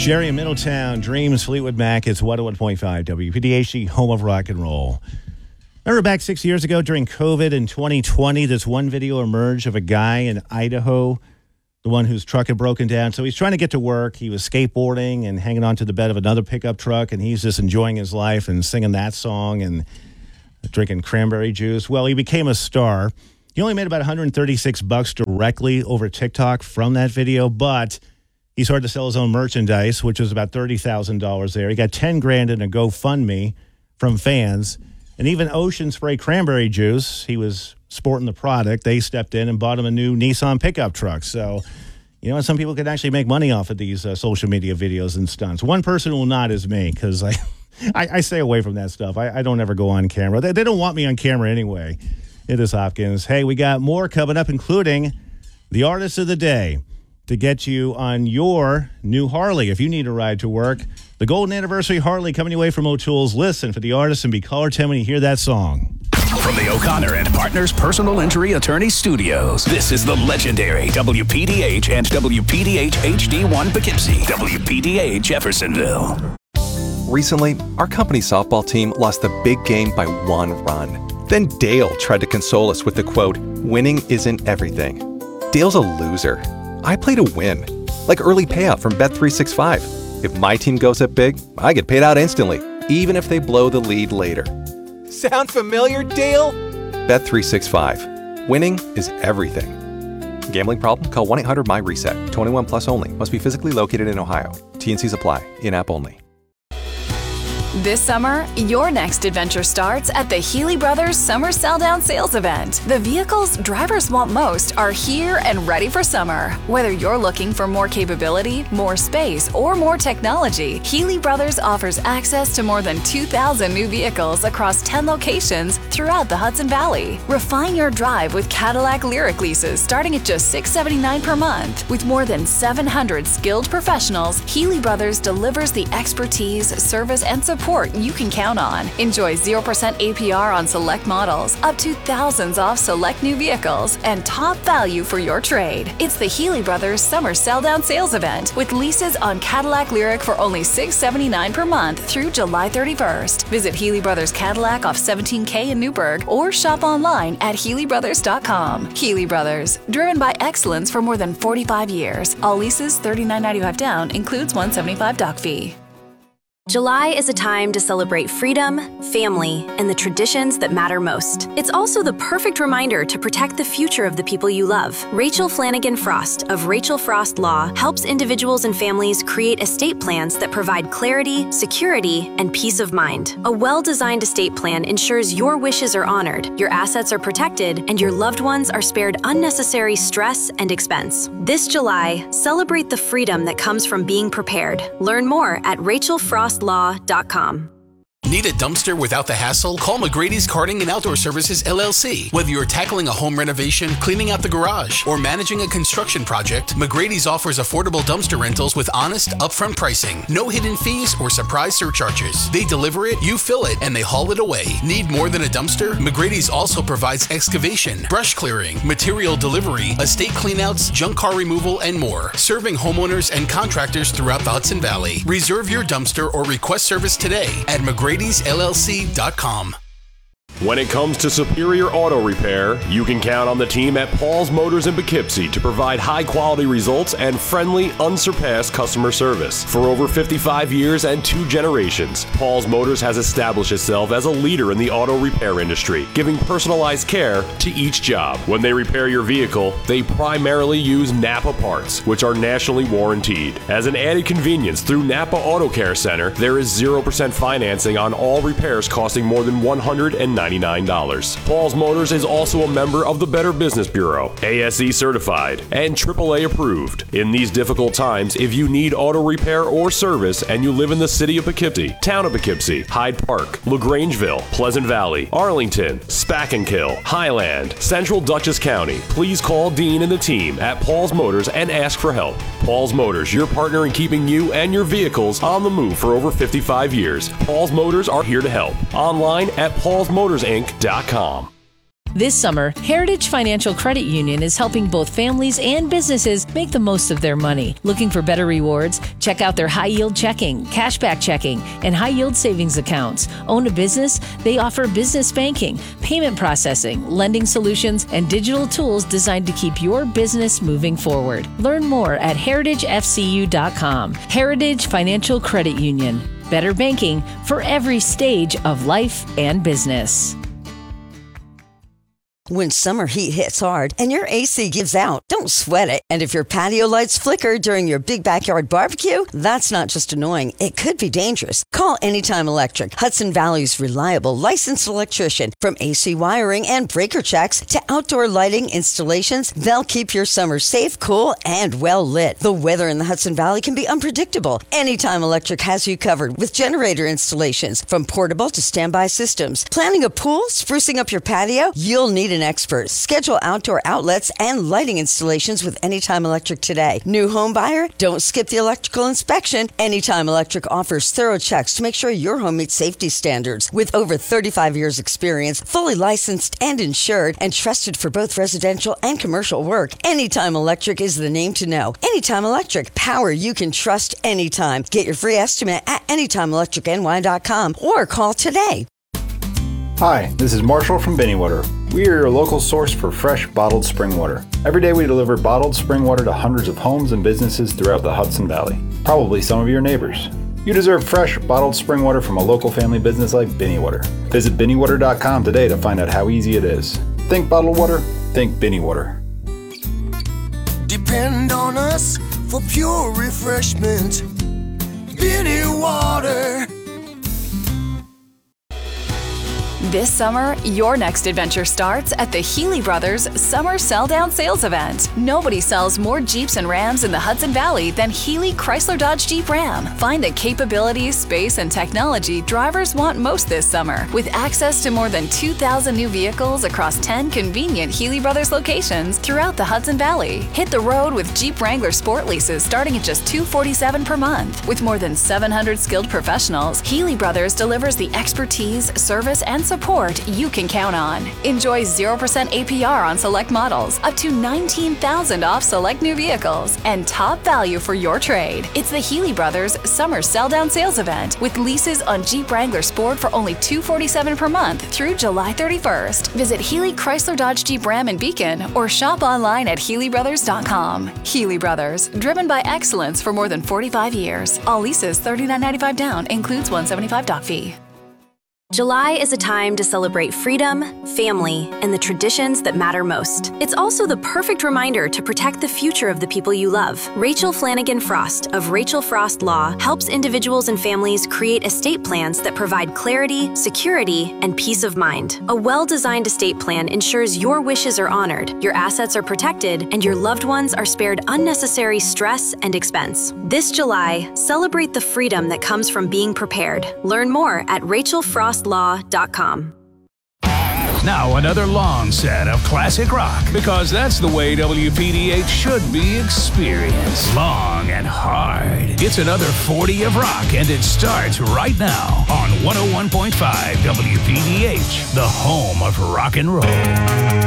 Jerry in Middletown, Dreams, Fleetwood Mac. It's 101.5 WPDH, home of rock and roll. Remember back 6 years ago during COVID in 2020, this one video emerged of a guy in Idaho, the one whose truck had broken down. So he's trying to get to work. He was skateboarding and hanging onto the bed of another pickup truck, and he's just enjoying his life and singing that song and drinking cranberry juice. Well, he became a star. He only made about $136 directly over TikTok from that video, but he started to sell his own merchandise, which was about $30,000 there. He got $10,000 in a GoFundMe from fans. And even Ocean Spray Cranberry Juice, he was sporting the product. They stepped in and bought him a new Nissan pickup truck. So, you know, some people can actually make money off of these social media videos and stunts. One person will not is me, because I stay away from that stuff. I don't ever go on camera. They don't want me on camera anyway. It is Hopkins. Hey, we got more coming up, including the artist of the day to get you on your new Harley if you need a ride to work. The Golden Anniversary Harley coming your way from O'Toole's. Listen for the artist and be caller 10 when you hear that song. From the O'Connor and Partners Personal Injury Attorney Studios, this is the legendary WPDH and WPDH HD1 Poughkeepsie, WPDH Jeffersonville. Recently, our company softball team lost the big game by 1 run. Then Dale tried to console us with the quote, "Winning isn't everything." Dale's a loser. I play to win, like early payout from Bet365. If my team goes up big, I get paid out instantly, even if they blow the lead later. Sound familiar, Dale? Bet365. Winning is everything. Gambling problem? Call 1-800-MY-RESET. 21 plus only. Must be physically located in Ohio. T&Cs apply. In-app only. This summer, your next adventure starts at the Healy Brothers Summer Sell-Down Sales Event. The vehicles drivers want most are here and ready for summer. Whether you're looking for more capability, more space, or more technology, Healy Brothers offers access to more than 2,000 new vehicles across 10 locations throughout the Hudson Valley. Refine your drive with Cadillac Lyric leases starting at just $679 per month. With more than 700 skilled professionals, Healy Brothers delivers the expertise, service, and support you can count on. Enjoy 0% APR on select models, up to thousands off select new vehicles, and top value for your trade. It's the Healy Brothers Summer Sell-Down Sales Event with leases on Cadillac Lyric for only $679 per month through July 31st. Visit Healy Brothers Cadillac off 17K in Newburgh or shop online at HealyBrothers.com. Healy Brothers, driven by excellence for more than 45 years. All leases $39.95 down, includes $175 doc fee. July is a time to celebrate freedom, family, and the traditions that matter most. It's also the perfect reminder to protect the future of the people you love. Rachel Flanagan Frost of Rachel Frost Law helps individuals and families create estate plans that provide clarity, security, and peace of mind. A well-designed estate plan ensures your wishes are honored, your assets are protected, and your loved ones are spared unnecessary stress and expense. This July, celebrate the freedom that comes from being prepared. Learn more at rachelfrostlaw.com. Need a dumpster without the hassle? Call McGrady's Carting and Outdoor Services, LLC. Whether you're tackling a home renovation, cleaning out the garage, or managing a construction project, McGrady's offers affordable dumpster rentals with honest, upfront pricing. No hidden fees or surprise surcharges. They deliver it, you fill it, and they haul it away. Need more than a dumpster? McGrady's also provides excavation, brush clearing, material delivery, estate cleanouts, junk car removal, and more. Serving homeowners and contractors throughout the Hudson Valley. Reserve your dumpster or request service today at McGrady'sLLC.com. When it comes to superior auto repair, you can count on the team at Paul's Motors in Poughkeepsie to provide high-quality results and friendly, unsurpassed customer service. For over 55 years and 2 generations, Paul's Motors has established itself as a leader in the auto repair industry, giving personalized care to each job. When they repair your vehicle, they primarily use Napa parts, which are nationally warranted. As an added convenience, through Napa Auto Care Center, there is 0% financing on all repairs costing more than $199. Paul's Motors is also a member of the Better Business Bureau, ASE certified, and AAA approved. In these difficult times, if you need auto repair or service and you live in the city of Poughkeepsie, town of Poughkeepsie, Hyde Park, LaGrangeville, Pleasant Valley, Arlington, Spackenkill, Highland, Central Dutchess County, please call Dean and the team at Paul's Motors and ask for help. Paul's Motors, your partner in keeping you and your vehicles on the move for over 55 years. Paul's Motors are here to help. Online at paulsmotorsinc.com. This summer, Heritage Financial Credit Union is helping both families and businesses make the most of their money. Looking for better rewards? Check out their high-yield checking, cashback checking, and high-yield savings accounts. Own a business? They offer business banking, payment processing, lending solutions, and digital tools designed to keep your business moving forward. Learn more at heritagefcu.com. Heritage Financial Credit Union. Better banking for every stage of life and business. When summer heat hits hard and your AC gives out, don't sweat it. And if your patio lights flicker during your big backyard barbecue, that's not just annoying, it could be dangerous. Call Anytime Electric, Hudson Valley's reliable licensed electrician. From AC wiring and breaker checks to outdoor lighting installations, they'll keep your summer safe, cool, and well lit. The weather in the Hudson Valley can be unpredictable. Anytime Electric has you covered with generator installations, from portable to standby systems. Planning a pool, sprucing up your patio? You'll need an expert. Schedule outdoor outlets and lighting installations with Anytime Electric today. New home buyer? Don't skip the electrical inspection. Anytime Electric offers thorough checks to make sure your home meets safety standards. With over 35 years experience, fully licensed and insured, and trusted for both residential and commercial work, Anytime Electric is the name to know. Anytime Electric. Power you can trust anytime. Get your free estimate at anytimeelectricny.com or call today. Hi, this is Marshall from Binny Water. We are your local source for fresh, bottled spring water. Every day we deliver bottled spring water to hundreds of homes and businesses throughout the Hudson Valley. Probably some of your neighbors. You deserve fresh, bottled spring water from a local family business like Binny Water. Visit BinnyWater.com today to find out how easy it is. Think bottled water, think Binny Water. Depend on us for pure refreshment. Binny Water. This summer, your next adventure starts at the Healy Brothers Summer Sell-Down Sales Event. Nobody sells more Jeeps and Rams in the Hudson Valley than Healy Chrysler Dodge Jeep Ram. Find the capabilities, space, and technology drivers want most this summer. With access to more than 2,000 new vehicles across 10 convenient Healy Brothers locations throughout the Hudson Valley. Hit the road with Jeep Wrangler Sport leases starting at just $247 per month. With more than 700 skilled professionals, Healy Brothers delivers the expertise, service, and support you can count on. Enjoy 0% APR on select models, up to $19,000 off select new vehicles, and top value for your trade. It's the Healy Brothers Summer Sell-Down Sales Event with leases on Jeep Wrangler Sport for only $247 per month through July 31st. Visit Healy Chrysler Dodge Jeep Ram in Beacon or shop online at HealyBrothers.com. Healy Brothers, driven by excellence for more than 45 years. All leases $39.95 down, includes $175 doc fee. July is a time to celebrate freedom, family, and the traditions that matter most. It's also the perfect reminder to protect the future of the people you love. Rachel Flanagan Frost of Rachel Frost Law helps individuals and families create estate plans that provide clarity, security, and peace of mind. A well-designed estate plan ensures your wishes are honored, your assets are protected, and your loved ones are spared unnecessary stress and expense. This July, celebrate the freedom that comes from being prepared. Learn more at rachelfrostlaw.com. Now another long set of classic rock, because that's the way WPDH should be experienced. Long and hard. It's another 40 of rock, and it starts right now on 101.5 WPDH, the home of rock and roll.